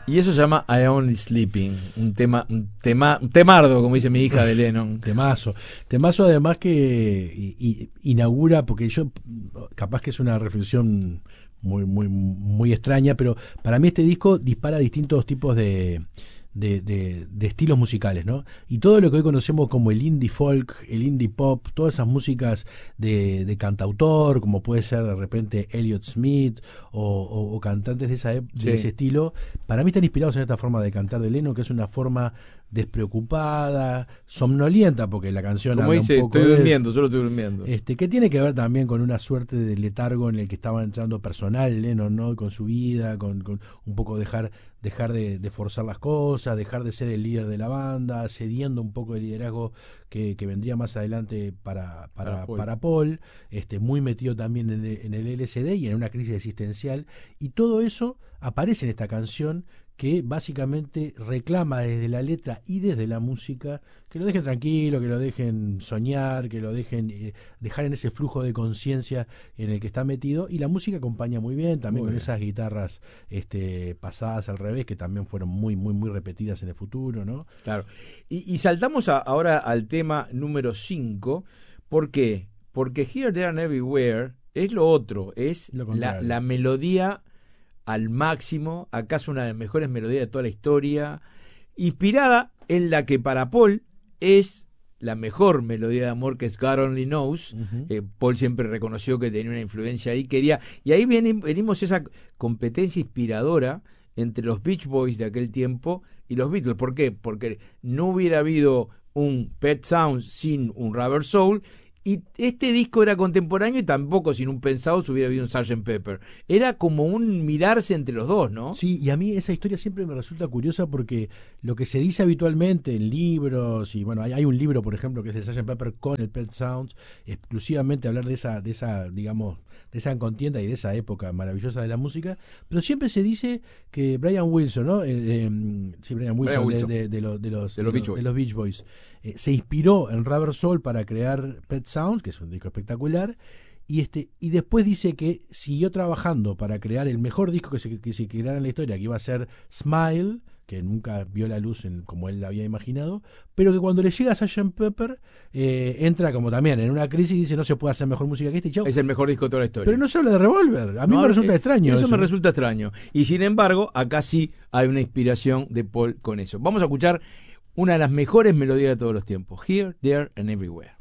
Y eso se llama I Only Sleeping, un temardo, como dice mi hija de Lennon. Temazo además que inaugura, porque yo, capaz que es una reflexión muy extraña, pero para mí este disco dispara distintos tipos de estilos musicales, ¿no? Y todo lo que hoy conocemos como el indie folk, el indie pop, todas esas músicas de cantautor, como puede ser de repente Elliott Smith o cantantes de ese estilo, para mí están inspirados en esta forma de cantar de Lennon, que es una forma despreocupada, somnolienta, porque la canción como habla dice, un poco estoy durmiendo, solo estoy durmiendo. Que tiene que ver también con una suerte de letargo en el que estaba entrando personal Lennon, ¿no? Con su vida, con un poco dejar de forzar las cosas, dejar de ser el líder de la banda, cediendo un poco el liderazgo que vendría más adelante para Paul, muy metido también en el LSD y en una crisis existencial, y todo eso aparece en esta canción que básicamente reclama desde la letra y desde la música que lo dejen tranquilo, que lo dejen soñar, que lo dejen dejar en ese flujo de conciencia en el que está metido, y la música acompaña muy bien, también con esas guitarras pasadas al revés, que también fueron muy repetidas en el futuro, ¿no? Claro. Y saltamos ahora al tema número 5. ¿Por qué? Porque Here, There and Everywhere es lo otro, es la melodía al máximo, acaso una de las mejores melodías de toda la historia, inspirada en la que para Paul es la mejor melodía de amor, que es God Only Knows. Paul siempre reconoció que tenía una influencia ahí, y ahí venimos esa competencia inspiradora entre los Beach Boys de aquel tiempo y los Beatles. ¿Por qué? Porque no hubiera habido un Pet Sounds sin un Rubber Soul, y este disco era contemporáneo, y tampoco sin un Pet Sounds hubiera habido un Sgt. Pepper. Era como un mirarse entre los dos, ¿no? Sí, y a mí esa historia siempre me resulta curiosa, porque lo que se dice habitualmente en libros, y bueno, hay un libro, por ejemplo, que es el Sgt. Pepper con el Pet Sounds, exclusivamente hablar de esa digamos, de esa contienda y de esa época maravillosa de la música, pero siempre se dice que Brian Wilson, ¿no? Brian Wilson. De los Beach Boys, se inspiró en Rubber Soul para crear Pet Sounds, que es un disco espectacular, y después dice que siguió trabajando para crear el mejor disco que se creara en la historia, que iba a ser Smile, que nunca vio la luz como él la había imaginado, pero que cuando le llega a Sgt. Pepper entra como también en una crisis y dice: no se puede hacer mejor música que este, y chau. Es el mejor disco de toda la historia. Pero no se habla de Revolver. A mí me resulta extraño eso me resulta extraño. Y sin embargo, acá sí hay una inspiración de Paul con eso. Vamos a escuchar una de las mejores melodías de todos los tiempos, Here, There and Everywhere.